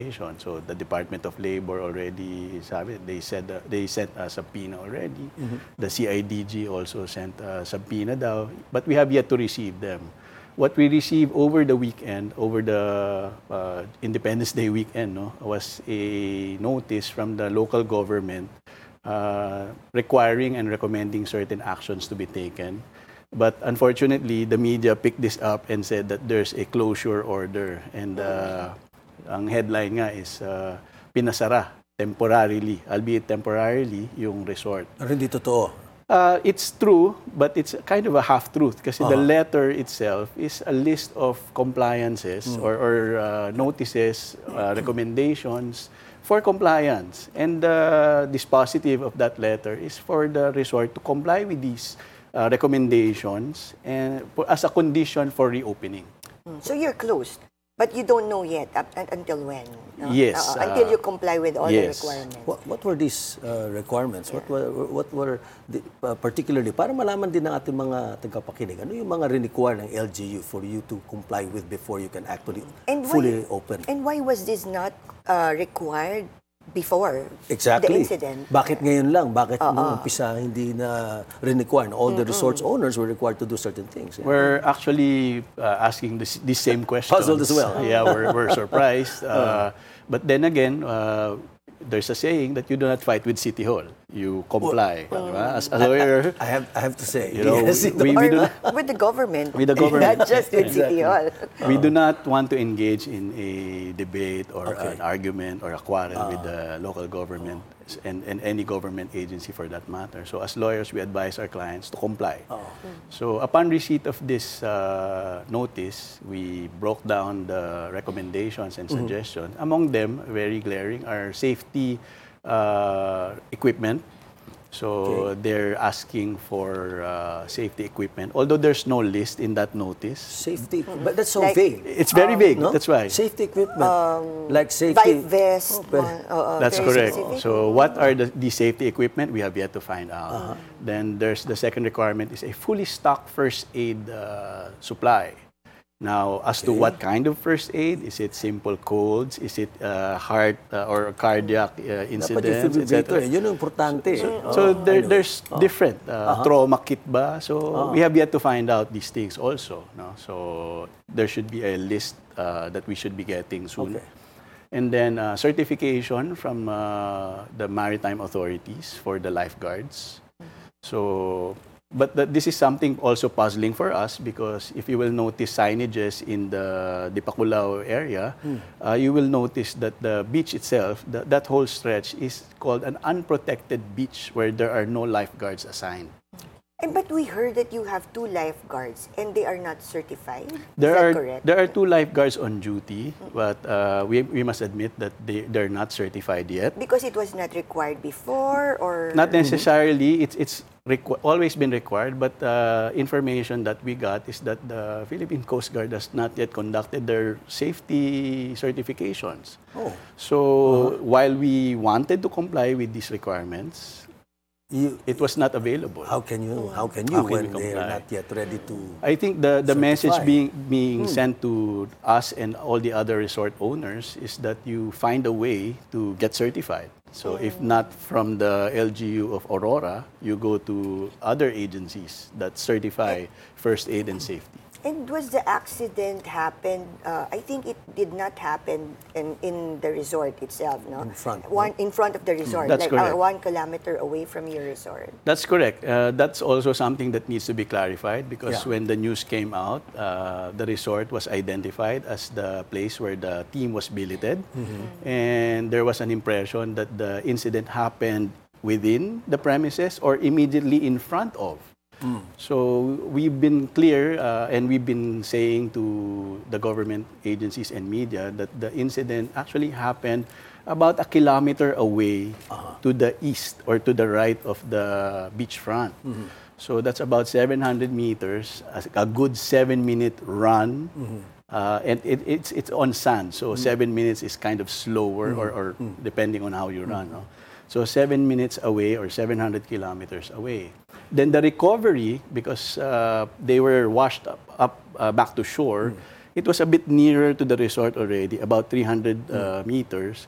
So the Department of Labor already sabi, they sent a subpoena already. The CIDG also sent a subpoena daw, but we have yet to receive them. What we received over the weekend, over the Independence Day weekend, no, was a notice from the local government requiring and recommending certain actions to be taken. But unfortunately, the media picked this up and said that there's a closure order. And ang headline nga is pinasara temporarily, albeit temporarily, yung resort. Pero hindi totoo. It's true, but it's kind of a half-truth kasi the letter itself is a list of compliances or notices, recommendations for compliance. And the dispositive of that letter is for the resort to comply with these recommendations and as a condition for reopening. So you're closed, but you don't know yet until when? No? Yes. Until you comply with all the yes. requirements. What were these requirements? Yeah. What were particularly, para malaman din ng ating mga tagapakinig, ano yung mga require ng LGU for you to comply with before you can actually fully open? And why was this not required before exactly. the incident? Bakit ngayon lang? Bakit nung umpisa hindi na require? All the resorts owners were required to do certain things. Yeah. We're actually asking this same question. Puzzled as well. Yeah, we're surprised. But then again, there's a saying that you do not fight with City Hall. You comply. As a lawyer, I have to say, you know, yes, we do not, with the government. with the government. Not just with City Hall. We do not want to engage in a debate or an argument or a quarrel with the local government and any government agency for that matter. So as lawyers, we advise our clients to comply. So upon receipt of this notice, we broke down the recommendations and suggestions. Among them, very glaring, are safety equipment. So they're asking for safety equipment, although there's no list in that notice. Safety, but that's so vague. It's very vague, no? that's why. Safety equipment, like safety... Life vest. That's very correct. specific. So what are the safety equipment? We have yet to find out. Then there's the second requirement is a fully stocked first aid supply. Now, as to what kind of first aid, is it simple colds? Is it heart or cardiac incidents, etc.? Yun ang importante. So there's different trauma kit ba? So we have yet to find out these things also. No? So there should be a list that we should be getting soon. And then certification from the maritime authorities for the lifeguards. So, but this is something also puzzling for us because if you will notice signages in the Dipaculao area, you will notice that the beach itself, that whole stretch is called an unprotected beach where there are no lifeguards assigned. But we heard that you have 2 lifeguards and they are not certified. Is that correct? There are 2 lifeguards on duty, but we must admit that they're not certified yet. Because it was not required before, or Not necessarily. It's always been required, but information that we got is that the Philippine Coast Guard has not yet conducted their safety certifications. So while we wanted to comply with these requirements, it was not available. How can you when they are not yet ready to I think the message being sent to us and all the other resort owners is that you find a way to get certified. So if not from the LGU of Aurora, you go to other agencies that certify first aid and safety. And was the accident happened? I think it did not happen in the resort itself, no? In front of the resort, That's like correct. 1 kilometer away from your resort. That's correct. That's also something that needs to be clarified because when the news came out, the resort was identified as the place where the team was billeted, and there was an impression that the incident happened within the premises or immediately in front of. So we've been clear and we've been saying to the government agencies and media that the incident actually happened about 1 kilometer away to the east or to the right of the beachfront. So that's about 700 meters, a good 7-minute run. And it's on sand, so 7 minutes is kind of slower or depending on how you run. No? So 7 minutes away or 700 kilometers away. Then the recovery, because they were washed up back to shore, it was a bit nearer to the resort already, about 300 meters.